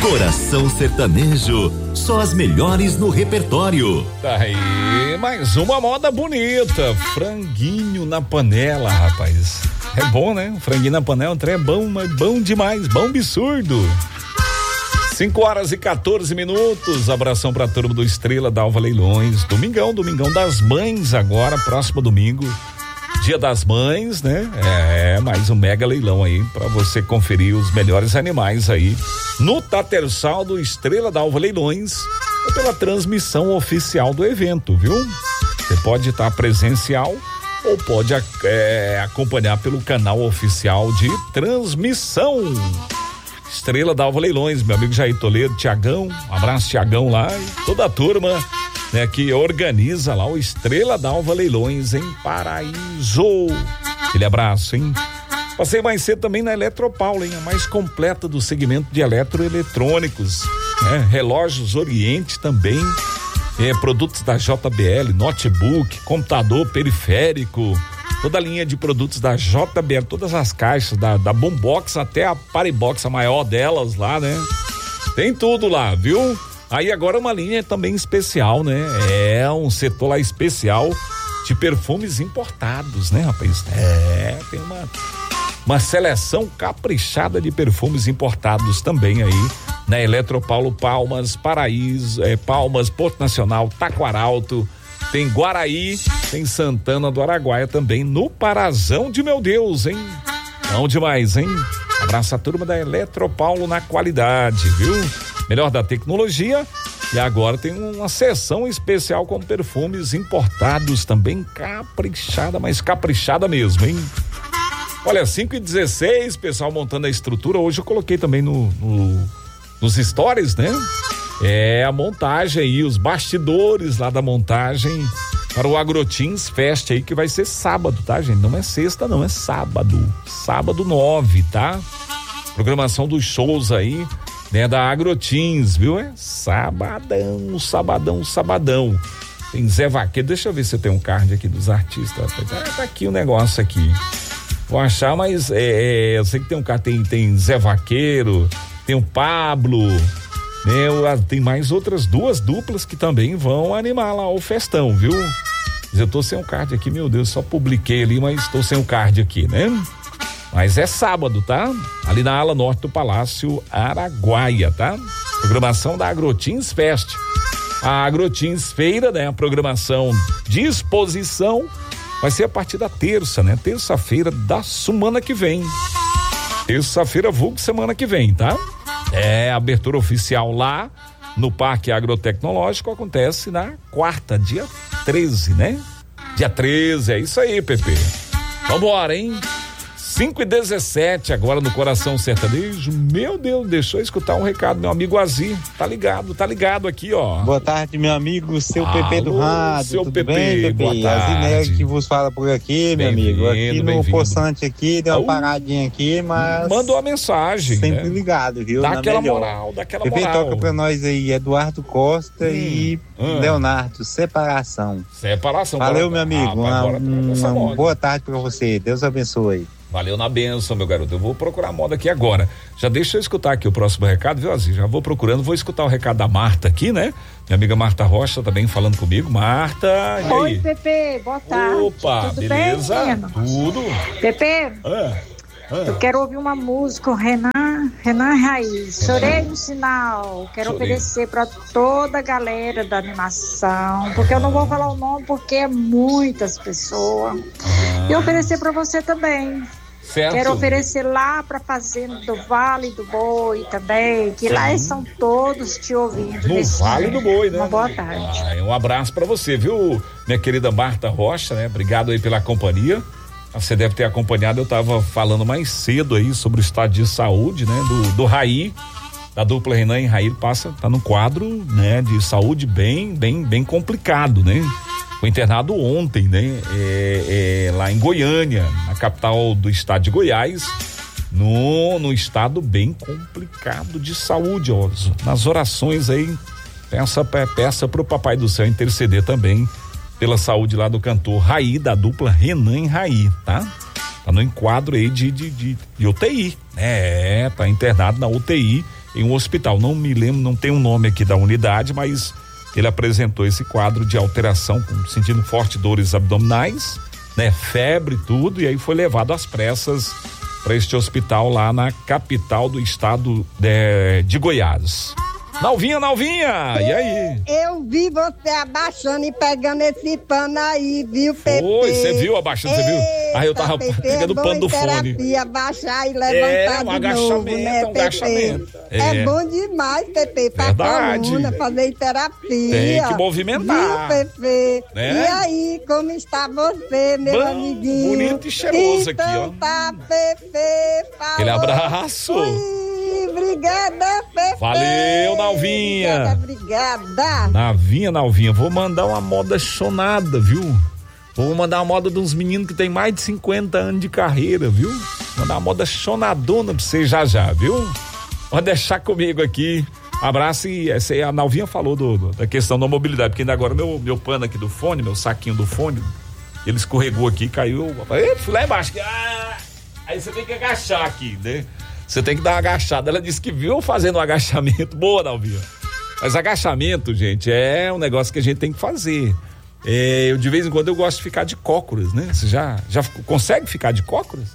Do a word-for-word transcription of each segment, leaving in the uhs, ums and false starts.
Coração Sertanejo, só as melhores no repertório. Tá aí, mais uma moda bonita, franguinho na panela, rapaz. É bom, né? Franguinho na panela, um trem é bom, mas bom demais, bom absurdo. cinco horas e quatorze minutos, abração pra turma do Estrela Dalva Leilões, domingão, domingão das mães agora, próximo domingo. Dia das Mães, né? É, mais um mega leilão aí pra você conferir os melhores animais aí no Tatersal do Estrela Dalva Leilões ou pela transmissão oficial do evento, viu? Você pode estar presencial ou pode é, acompanhar pelo canal oficial de transmissão. Estrela Dalva Leilões, meu amigo Jair Toledo, Tiagão, um abraço Tiagão lá e toda a turma, né, que organiza lá o Estrela Dalva Leilões em Paraíso. Aquele abraço, hein? Passei mais cedo também na Eletropaulo, hein? A mais completa do segmento de eletroeletrônicos, né? Relógios Oriente também, é, produtos da J B L, notebook, computador, periférico, toda a linha de produtos da J B L, todas as caixas, da, da Boombox até a Paribox, a maior delas lá, né? Tem tudo lá, viu? Aí agora uma linha também especial, né? É um setor lá especial de perfumes importados, né, rapaz? É, tem uma, uma seleção caprichada de perfumes importados também aí na Eletropaulo, Palmas, Paraíso, é, Palmas, Porto Nacional, Taquaralto, tem Guaraí, tem Santana do Araguaia também, no Parazão de meu Deus, hein? Bom demais, hein? Abraço a turma da Eletropaulo na qualidade, viu? Melhor da tecnologia, e agora tem uma seção especial com perfumes importados também, caprichada, mas caprichada mesmo, hein? Olha, cinco e dezesseis, pessoal montando a estrutura, hoje eu coloquei também no, no nos stories, né? É a montagem aí, os bastidores lá da montagem para o Agrotins Fest aí, que vai ser sábado, tá, gente? Não é sexta, não, é sábado, sábado nove, tá? Programação dos shows aí, né, da Agrotins, viu? É sabadão, sabadão, sabadão. Tem Zé Vaqueiro, deixa eu ver se tem um card aqui dos artistas. Tá, tá aqui o negócio aqui. Vou achar, mas é, é, eu sei que tem um card, tem, tem Zé Vaqueiro, tem o Pablo, né? Tem mais outras duas duplas que também vão animar lá o festão, viu? Eu tô sem o card aqui, meu Deus, só publiquei ali, mas tô sem o card aqui, né? Mas é sábado, tá? Ali na ala norte do Palácio Araguaia, tá? Programação da Agrotins Fest. A Agrotins Feira, né? A programação de exposição vai ser a partir da terça, né? Terça-feira da semana que vem. Terça-feira, vulgo semana que vem, tá? É, a abertura oficial lá no Parque Agrotecnológico acontece na quarta, dia treze, né? Dia treze, é isso aí, Pepe. Vambora, hein? cinco e dezessete agora no Coração Sertanejo. Meu Deus, deixou eu escutar um recado, meu amigo Azir. Tá ligado, tá ligado aqui, ó. Boa tarde, meu amigo, seu Alô, Pepe do rádio. Seu tudo Pepe, bem, Pepe? Boa tarde. Azineg que vos fala por aqui, meu amigo. Aqui no Poçante aqui, deu uma oh, paradinha aqui, mas... Mandou a mensagem, sempre né? ligado, viu? Dá Na aquela melhor. moral, dá aquela Pepe moral. toca pra nós aí, Eduardo Costa hum, e hum. Leonardo, Separação. Separação. Valeu, meu amigo. Ah, uma, uma, uma boa tarde pra você. Deus abençoe. Valeu na benção, meu garoto. Eu vou procurar a moda aqui agora. Já deixa eu escutar aqui o próximo recado, viu, Aziz? Já vou procurando, vou escutar o recado da Marta aqui, né? Minha amiga Marta Rocha também falando comigo. Marta, e aí? Oi, Pepe, boa tarde. Opa, tudo beleza? Bem, Tudo. Pepe, ah, ah. eu quero ouvir uma música, o Renan, Renan Raiz. Chorei no sinal. Quero Chorei. oferecer para toda a galera da animação, porque eu não vou falar o nome porque é muitas pessoas. Ah. E oferecer para você também. Certo. Quero oferecer lá para fazenda do Vale do Boi também, que Sim. lá estão todos te ouvindo. No Vale dia. do Boi, né? Uma boa tarde. Ah, um abraço para você, viu, minha querida Marta Rocha, né? Obrigado aí pela companhia. Você deve ter acompanhado, eu tava falando mais cedo aí sobre o estado de saúde, né? Do, do Raí, da dupla Renan e Raí, passa, tá no quadro, né? De saúde bem, bem, bem complicado, né? Foi internado ontem, né? É, é, lá em Goiânia, na capital do estado de Goiás, no, no estado bem complicado de saúde, ó. Nas orações aí, peça, peça pro Papai do Céu interceder também pela saúde lá do cantor Raí, da dupla Renan e Raí, tá? Tá no enquadro aí de, de, de, de U T I, né? É, tá internado na U T I em um hospital. Não me lembro, não tem um nome aqui da unidade, mas ele apresentou esse quadro de alteração, com, sentindo fortes dores abdominais, né? Febre, tudo, e aí foi levado às pressas para este hospital lá na capital do estado de, de Goiás. Nalvinha, Nalvinha, e aí? Eu vi você abaixando e pegando esse pano aí, viu, Pepe? Foi, você viu abaixando, você viu? Aí eu tava Pepe, pegando o pano do fone. Terapia, abaixar e levantar é, um de agachamento, novo, né, um agachamento. É. é bom demais, Pepe, pra Verdade. coluna, fazer terapia. Tem que movimentar. Viu, Pepe? Né? E aí, como está você, meu bom, amiguinho? Bonito e cheiroso então, aqui, ó. Tá, Pepe, falou. Aquele abraço. Ui, obrigada, Pepe. Valeu, Nalvinha. Obrigada. Nalvinha, Nalvinha, vou mandar uma moda chonada, viu? Vou mandar uma moda de uns meninos que tem mais de cinquenta anos de carreira, viu? Mandar uma moda chonadona pra você já já, viu? Pode deixar comigo aqui. Abraço, e essa, a Nalvinha falou do, do, da questão da mobilidade, porque ainda agora meu, meu pano aqui do fone, meu saquinho do fone, ele escorregou aqui, caiu, eu fui lá embaixo. Ah, aí você tem que agachar aqui, né? Você tem que dar uma agachada. Ela disse que viu fazendo um agachamento. Boa, Nalvinha. Mas agachamento, gente, é um negócio que a gente tem que fazer. É, eu de vez em quando eu gosto de ficar de cócoras, né? Você já, já consegue ficar de cócoras?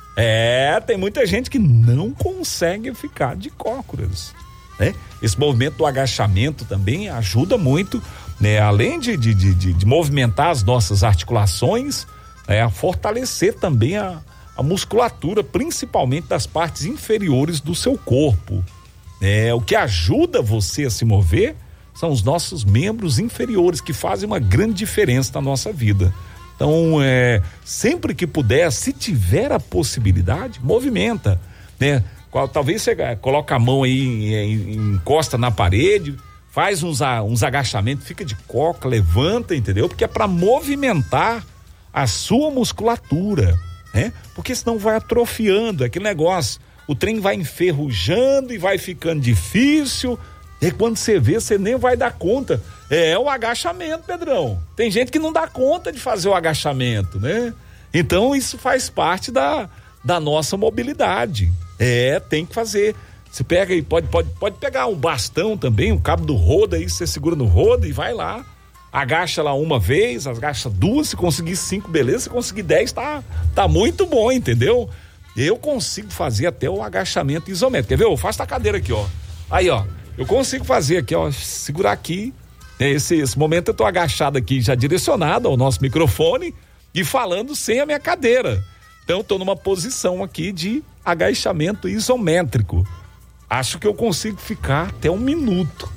É, tem muita gente que não consegue ficar de cócoras, né? Esse movimento do agachamento também ajuda muito, né? Além de, de, de, de movimentar as nossas articulações, né? A fortalecer também a, a musculatura, principalmente das partes inferiores do seu corpo. É, o que ajuda você a se mover são os nossos membros inferiores, que fazem uma grande diferença na nossa vida. Então, é, sempre que puder, se tiver a possibilidade, movimenta, né? Qual, talvez você coloca a mão aí, encosta na parede, faz uns, uns agachamentos, fica de coca, levanta, entendeu? Porque é para movimentar a sua musculatura, né? Porque senão vai atrofiando, aquele negócio, o trem vai enferrujando e vai ficando difícil. E quando você vê, você nem vai dar conta. É o agachamento, Pedrão. Tem gente que não dá conta de fazer o agachamento, né? Então isso faz parte da, da nossa mobilidade. É, tem que fazer. Você pega aí, pode, pode, pode pegar um bastão também, um cabo do rodo aí, você segura no rodo e vai lá. Agacha lá uma vez, agacha duas, se conseguir cinco, beleza. Se conseguir dez, tá, tá muito bom, entendeu? Eu consigo fazer até o agachamento isométrico. Quer ver? Eu faço a cadeira aqui, ó. Aí, ó. Eu consigo fazer aqui, ó, segurar aqui, esse, esse momento eu tô agachado aqui, já direcionado ao nosso microfone e falando sem a minha cadeira. Então eu tô numa posição aqui de agachamento isométrico. Acho que eu consigo ficar até um minuto,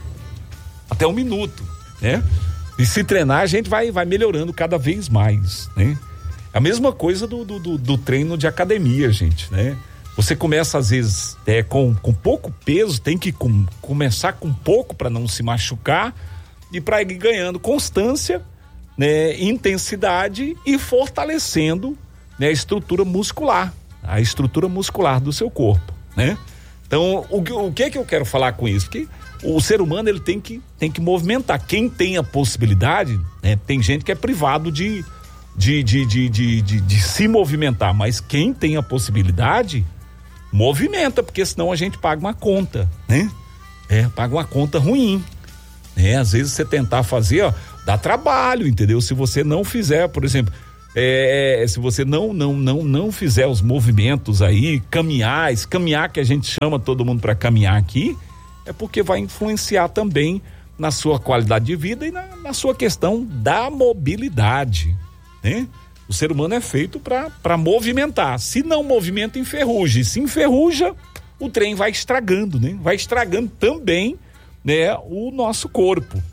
até um minuto, né? E se treinar a gente vai, vai melhorando cada vez mais, né? A mesma coisa do, do, do, do treino de academia, gente, né? Você começa às vezes é, com, com pouco peso, tem que com, começar com pouco para não se machucar e para ir ganhando constância, né, intensidade e fortalecendo, né, a estrutura muscular, a estrutura muscular do seu corpo, né? Então, o, o que que eu quero falar com isso? Que o ser humano ele tem que, tem que movimentar. Quem tem a possibilidade, né, tem gente que é privado de, de, de, de, de, de, de se movimentar, mas quem tem a possibilidade movimenta, porque senão a gente paga uma conta, né? É, paga uma conta ruim, né? Às vezes você tentar fazer, ó, dá trabalho, entendeu? Se você não fizer, por exemplo, é, se você não, não, não, não fizer os movimentos aí, caminhar, esse caminhar que a gente chama todo mundo para caminhar aqui, é porque vai influenciar também na sua qualidade de vida e na, na sua questão da mobilidade, né? O ser humano é feito para movimentar. Se não movimenta, enferruja. Se enferruja, o trem vai estragando, né? Vai estragando também, né, o nosso corpo.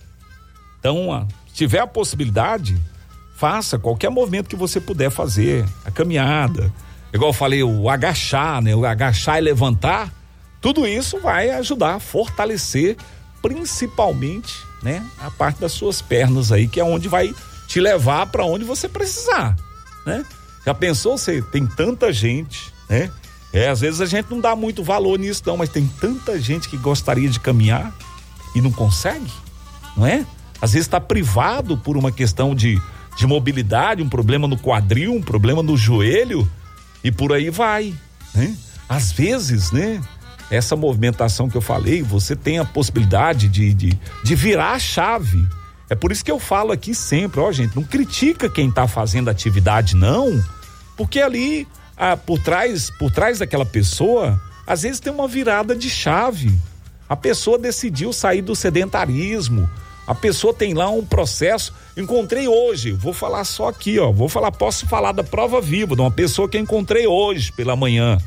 Então, se tiver a possibilidade, faça qualquer movimento que você puder fazer. A caminhada, igual eu falei, o agachar, né? O agachar e levantar, tudo isso vai ajudar a fortalecer, principalmente, né, a parte das suas pernas aí, que é onde vai te levar para onde você precisar, né? Já pensou, você tem tanta gente, né? É, às vezes a gente não dá muito valor nisso não, mas tem tanta gente que gostaria de caminhar e não consegue, não é? Às vezes está privado por uma questão de, de mobilidade, um problema no quadril, um problema no joelho e por aí vai, né? Às vezes, né? essa movimentação que eu falei, você tem a possibilidade de, de, de virar a chave. É por isso que eu falo aqui sempre, ó, gente, não critica quem tá fazendo atividade, não, porque ali, ah, por trás, por trás daquela pessoa, às vezes tem uma virada de chave. A pessoa decidiu sair do sedentarismo, a pessoa tem lá um processo. Encontrei hoje, vou falar só aqui, ó, vou falar, posso falar da prova viva de uma pessoa que eu encontrei hoje pela manhã.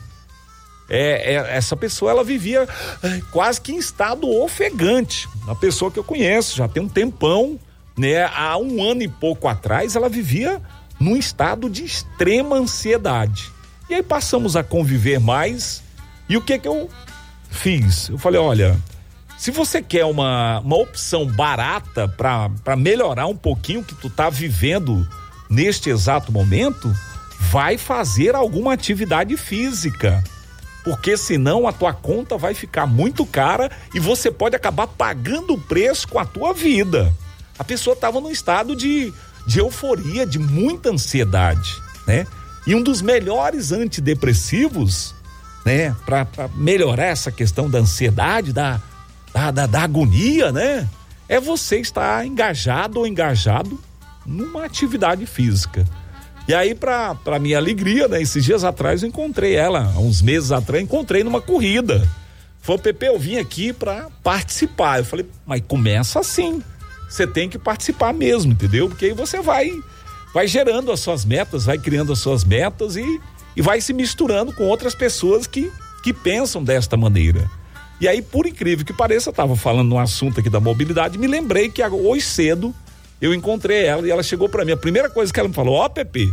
É, é, essa pessoa, ela vivia é, quase que em estado ofegante. Uma pessoa que eu conheço, já tem um tempão, né? Há um ano e pouco atrás, ela vivia num estado de extrema ansiedade. E aí passamos a conviver mais. E o que que eu fiz? Eu falei, olha, se você quer uma, uma opção barata para para melhorar um pouquinho o que tu tá vivendo neste exato momento, vai fazer alguma atividade física. Porque senão a tua conta vai ficar muito cara e você pode acabar pagando o preço com a tua vida. A pessoa estava num estado de, de euforia, de muita ansiedade, né? E um dos melhores antidepressivos, né, para melhorar essa questão da ansiedade, da, da, da, da agonia, né, é você estar engajado ou engajado numa atividade física. E aí, pra, pra minha alegria, né, esses dias atrás eu encontrei ela, há uns meses atrás, encontrei numa corrida. Falei, Pepe, eu vim aqui pra participar. Eu falei, mas começa assim, você tem que participar mesmo, entendeu? Porque aí você vai, vai gerando as suas metas, vai criando as suas metas e, e vai se misturando com outras pessoas que, que pensam desta maneira. E aí, por incrível que pareça, eu tava falando num assunto aqui da mobilidade, me lembrei que hoje cedo eu encontrei ela e ela chegou pra mim. A primeira coisa que ela me falou, ó, Pepe,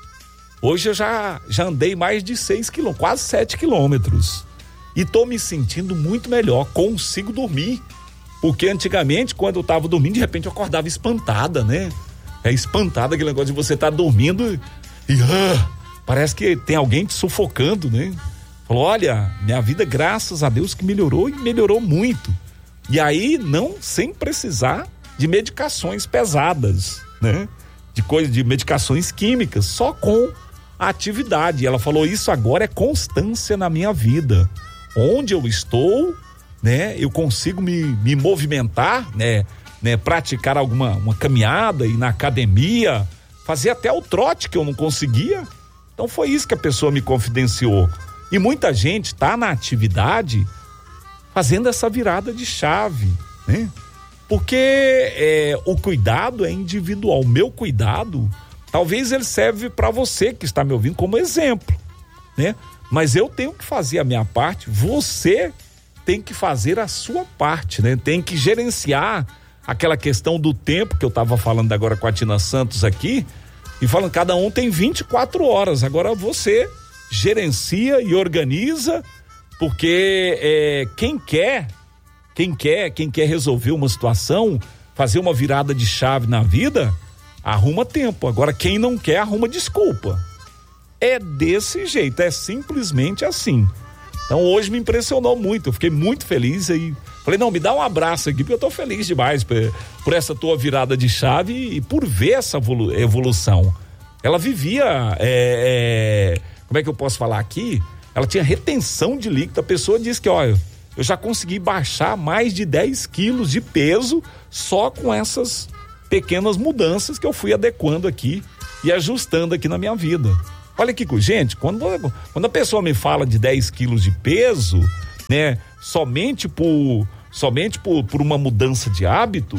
hoje eu já, já andei mais de seis quilômetros, quase sete quilômetros. E tô me sentindo muito melhor, consigo dormir. Porque antigamente, quando eu tava dormindo, de repente eu acordava espantada, né? É espantada aquele negócio de você estar tá dormindo e ah, parece que tem alguém te sufocando, né? Falou, olha, minha vida, graças a Deus, que melhorou e melhorou muito. E aí, não sem precisar de medicações pesadas, né? De coisas, de medicações químicas, só com a atividade. E ela falou, isso agora é constância na minha vida. Onde eu estou, né? Eu consigo me, me movimentar, né? né? Praticar alguma uma caminhada, ir na academia, fazer até o trote que eu não conseguia. Então foi isso que a pessoa me confidenciou. E muita gente tá na atividade fazendo essa virada de chave, né? Porque é, o cuidado é individual. O meu cuidado, talvez ele serve para você que está me ouvindo como exemplo, né? Mas eu tenho que fazer a minha parte, você tem que fazer a sua parte, né? Tem que gerenciar aquela questão do tempo que eu estava falando agora com a Tina Santos aqui, e falando, cada um tem vinte e quatro horas. Agora você gerencia e organiza, porque é, quem quer... Quem quer, quem quer resolver uma situação, fazer uma virada de chave na vida, arruma tempo. Agora, quem não quer, arruma desculpa. É desse jeito, é simplesmente assim. Então, hoje me impressionou muito, eu fiquei muito feliz aí. Falei, não, me dá um abraço aqui, porque eu tô feliz demais por, por essa tua virada de chave e por ver essa evolução. Ela vivia, é, é, como é que eu posso falar aqui? Ela tinha retenção de líquido. A pessoa disse que, olha, eu já consegui baixar mais de dez quilos de peso só com essas pequenas mudanças que eu fui adequando aqui e ajustando aqui na minha vida. Olha que coisa, gente, quando, quando a pessoa me fala de dez quilos de peso, né, somente por, somente por, por uma mudança de hábito,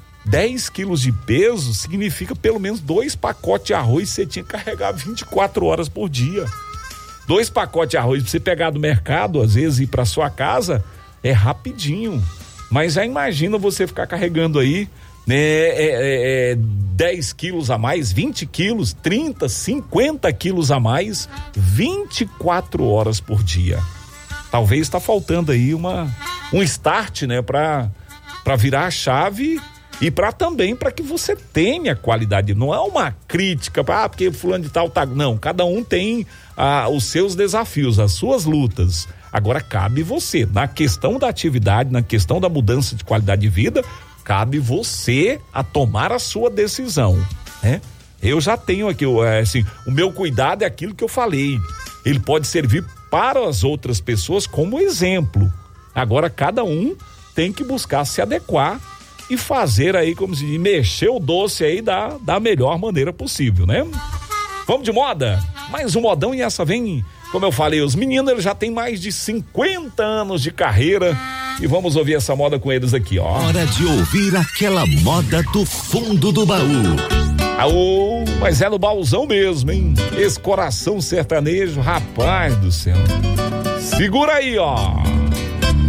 dez quilos de peso significa pelo menos dois pacotes de arroz que você tinha que carregar vinte e quatro horas por dia. Dois pacotes de arroz pra você pegar do mercado, às vezes, ir pra sua casa, é rapidinho. Mas já imagina você ficar carregando aí, né, é, é, é, dez quilos a mais, vinte quilos, trinta, cinquenta quilos a mais, vinte e quatro horas por dia. Talvez está faltando aí uma, um start, né, pra, pra virar a chave e para também para que você tenha qualidade. Não é uma crítica, ah, porque fulano de tal tá. Não, cada um tem ah, os seus desafios, as suas lutas. Agora cabe você, na questão da atividade, na questão da mudança de qualidade de vida, cabe você a tomar a sua decisão, né? Eu já tenho aqui, assim, o meu cuidado é aquilo que eu falei. Ele pode servir para as outras pessoas como exemplo. Agora cada um tem que buscar se adequar e fazer aí, como se diz, mexer o doce aí da, da melhor maneira possível, né? Vamos de moda? Mais um modão e essa vem, como eu falei, os meninos eles já têm mais de cinquenta anos de carreira e vamos ouvir essa moda com eles aqui, ó. Hora de ouvir aquela moda do fundo do baú. Aô, mas é no baúzão mesmo, hein? Esse coração sertanejo, rapaz do céu. Segura aí, ó.